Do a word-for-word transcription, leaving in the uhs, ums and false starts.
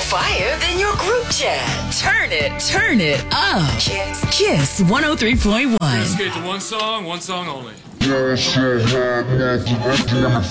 fire than your group chat. Turn it, turn it up. Kiss. Kiss one oh three point one. Let's get to one song, one song only.